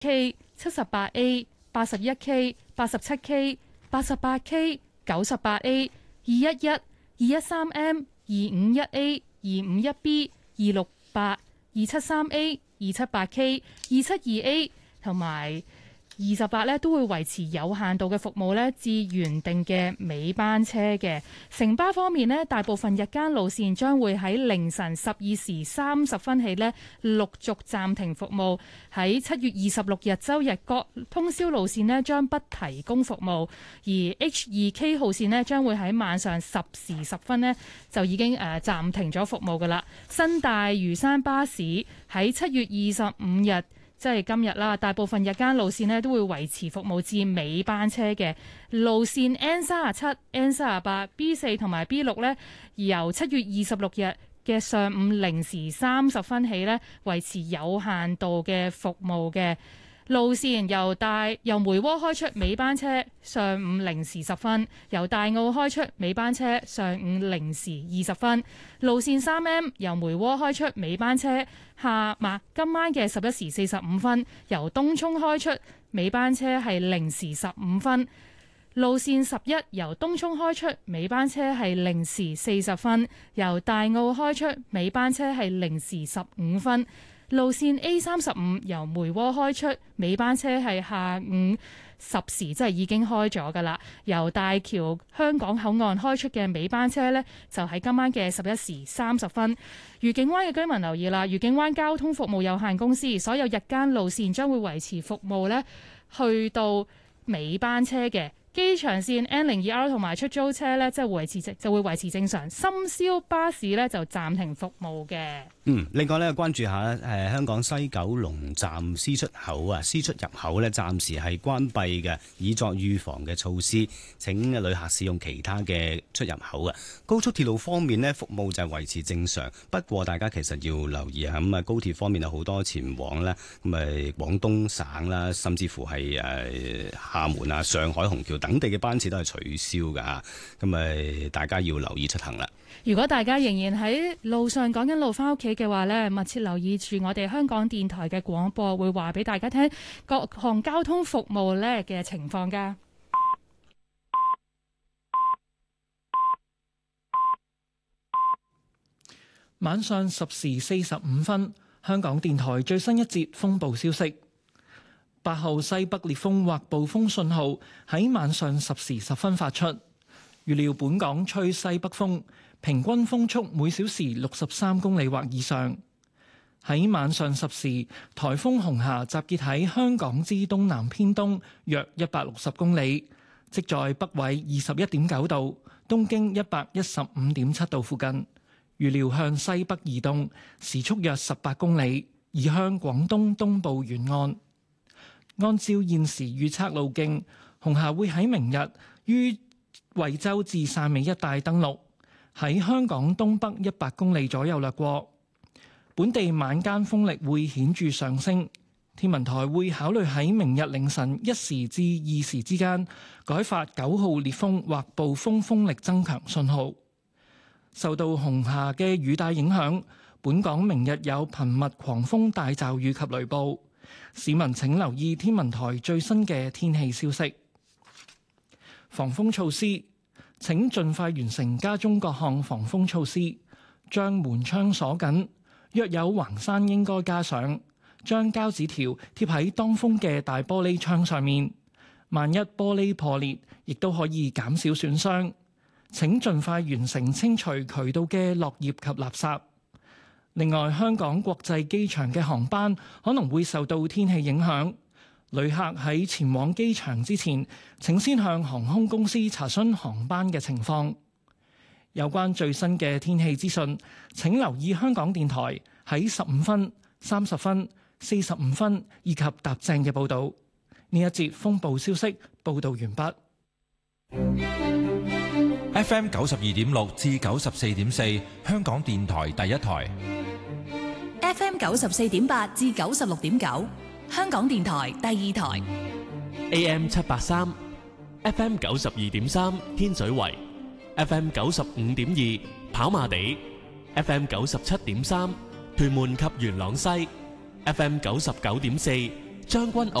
K、78A、81K、87K、88K、98A、211、213M、251A、251B、268、273A、278K、272A 同埋28咧都會維持有限度嘅服務咧，至原定嘅尾班車嘅。城巴方面咧，大部分日間路線將會喺凌晨12:30起咧陸續暫停服務。喺7月26日周日，各通宵路線咧將不提供服務，而 H2K 號線咧將會喺晚上10:10咧就已經暫停咗服務㗎啦。新大嶼山巴士喺7月25日。即係今日啦，大部分日間路線呢都會維持服務至尾班車嘅路線 N37、N38、B4 同埋 B6 呢，由7月26日嘅上午0時30分起呢，維持有限度嘅服務嘅。路線由梅窩開出尾班車上午0時10分，由大澳開出尾班車上午0時20分。路線 3M 由梅窩開出尾班車今晚嘅11時45分，由東涌開出尾班車係0時15分。路線11由東涌開出尾班車係0時40分，由大澳開出尾班車係0時15分。路線 A35 由梅窩開出尾班車係下午10時，即係已經開咗㗎啦。由大橋香港口岸開出嘅尾班車呢，就喺今晚嘅11時30分。愉景灣嘅居民留意啦，愉景灣交通服務有限公司所有日間路線將會維持服務呢，去到尾班車嘅。機場線 N02R 同埋出租車呢，即係會維持正常。深宵巴士呢，就暫停服務嘅。 另外咧，關注下香港西九龍站 C 出入口咧，暫時係關閉嘅，以作預防嘅措施。請旅客使用其他嘅出入口嘅。高速鐵路方面呢，服務就係維持正常。不過大家其實要留意下，咁高鐵方面有好多前往咧，咁廣東省啦，甚至乎係廈門啊、上海虹橋等地嘅班次都係取消㗎。咁大家要留意出行啦。 如果大家仍然喺路上趕緊路返屋企嘅話呢，密切留意住我哋香港電台嘅廣播，會話俾大家聽各項交通服務呢嘅情況㗎。 晚上10時45分，香港電台最新一節風暴消息：8號西北烈風或暴風信號喺晚上10時10分發出，預料本港吹西北風。平均風速每小時63公里或以上。喺晚上10時，颱風紅霞集結喺香港之東南偏東約160公里，即在北緯21.9度、東經115.7度附近。預料向西北移動，時速約18公里，移向廣東東部沿岸。按照現時預測路徑，紅霞會喺明日於惠州至汕尾一帶登陸。喺香港東北100公里左右掠過，本地晚間風力會顯著上升。天文台會考慮喺明日凌晨1時至2時之間改發9號烈風或暴風風力增強信號。受到紅霞嘅雨帶影響，本港明日有頻密狂風大驟雨及雷暴，市民請留意天文台最新嘅天氣消息。防風措施。請盡快完成家中各項防風措施，將門窗鎖緊，若有橫閂應該加上，將膠紙條貼喺當風嘅大玻璃窗上面，萬一玻璃破裂，亦都可以減少損傷。請盡快完成清除渠道嘅落葉及垃圾。另外，香港國際機場嘅航班可能會受到天氣影響。旅客喺前往機場之前，請先向航空公司查詢航班嘅情況。有關最新嘅天氣資訊，請留意香港電台喺15分、30分、45分以及踏正嘅報導。呢一節風暴消息報導完畢。 FM 92.6至94.4，香港電台第一台。 FM 94.8至96.9。香港電台第二台 AM 783 FM 92.3天水圍 FM 95.2跑馬地 FM 97.3屯門及元朗西 FM 99.4 將軍澳